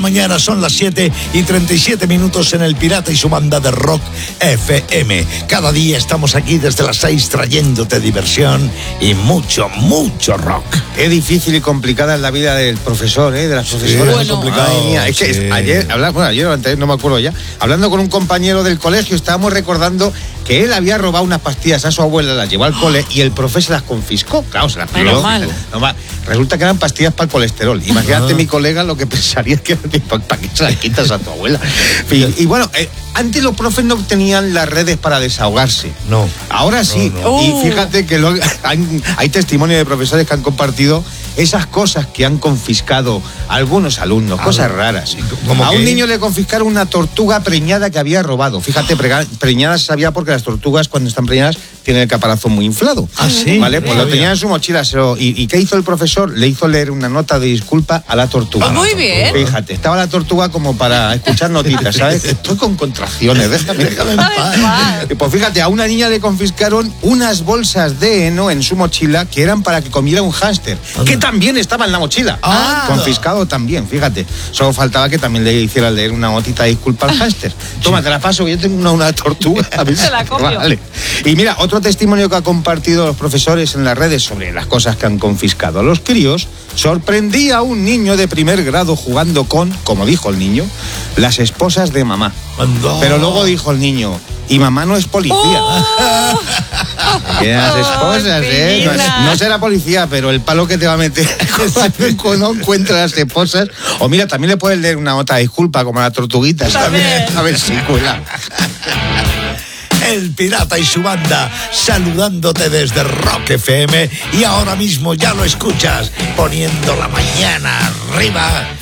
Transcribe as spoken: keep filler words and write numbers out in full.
Mañana son las siete y treinta y siete minutos en El Pirata y su banda de Rock F M. Cada día estamos aquí desde las seis trayéndote diversión y mucho, mucho rock. Qué difícil y complicada es la vida del profesor, ¿eh? De las profesoras. Sí, Bueno, es complicado. Ay, mía, es que sí. ayer, habla, bueno, ayer o antes, no me acuerdo ya, hablando con un compañero del colegio, estábamos recordando que él había robado unas pastillas a su abuela, las llevó al cole y el profe se las confiscó. Claro, se las pidió. Resulta que eran pastillas para el colesterol. Imagínate, ah. mi colega, lo que pensaría que ¿para qué se las quitas a tu abuela? Y, y bueno, eh, antes los profes no tenían las redes para desahogarse. No. Ahora sí. No, no. Y fíjate que lo, hay, hay testimonio de profesores que han compartido esas cosas que han confiscado algunos alumnos, ah, cosas raras. A un qué? niño le confiscaron una tortuga preñada que había robado. Fíjate, pre, preñada se sabía porque las tortugas cuando están preñadas tienen el caparazón muy inflado. Ah, sí. Vale, pues lo tenía en su mochila. Se lo, y, ¿Y qué hizo el profesor? Le hizo leer una nota de disculpa a la tortuga. Ah, muy bien. Fíjate, estaba la tortuga como para escuchar notitas, ¿sabes? Estoy con contracciones, déjame, déjame en paz. Pues fíjate, a una niña le confiscaron unas bolsas de heno en su mochila que eran para que comiera un hámster, que también estaba en la mochila. Ah. Confiscado también, fíjate. Solo faltaba que también le hiciera leer una notita de disculpa al hámster. Toma, te la paso, que yo tengo una, una tortuga. A ver, se la copio. Vale. Y mira, otro testimonio que ha compartido los profesores en las redes sobre las cosas que han confiscado a los críos. Sorprendí a un niño de primer grado jugando con, como dijo el niño, las esposas de mamá. Ando. Pero luego dijo el niño, y mamá no es policía. Oh. Las esposas, ¿eh? No, es, no será policía, pero el palo que te va a meter cuando no encuentra las esposas. O mira, también le puedes leer una nota de disculpa como a la tortuguita. También. A ver si cuela. El Pirata y su banda saludándote desde Rock F M, y ahora mismo ya lo escuchas poniendo la mañana arriba